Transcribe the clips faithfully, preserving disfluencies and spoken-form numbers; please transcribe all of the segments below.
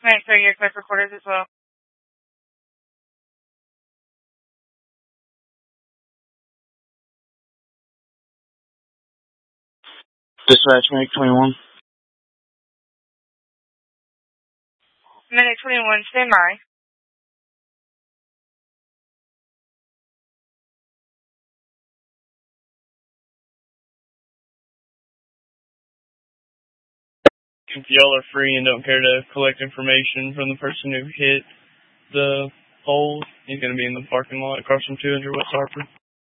Right, so you expect recorders as well. Dispatch, Medic twenty-one. Medic twenty-one, stand by. If y'all are free and don't care to collect information from the person who hit the pole, he's going to be in the parking lot across from two hundred West Harper.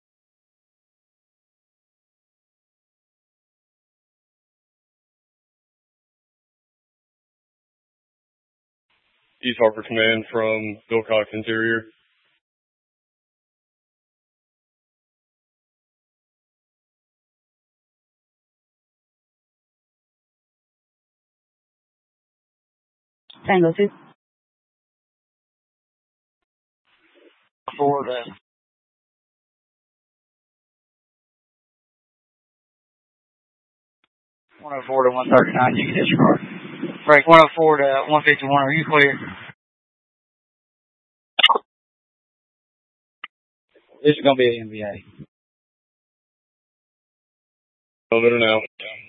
East Harper Command from Bill Cox Interior. Tango two. Forward, uh, one oh four to one thirty-nine, you can hit your car. Break one oh four to one fifty-one, are you clear? This is going to be an M V A. Elevator now.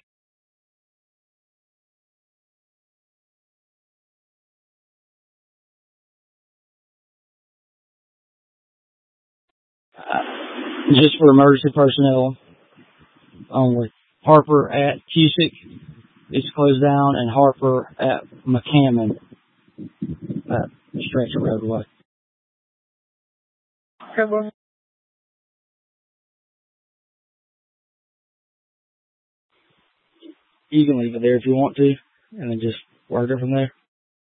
Uh, just for emergency personnel only. Harper at Cusick is closed down, and Harper at McCammon, uh, stretch of roadway. You can leave it there if you want to, and then just work it from there.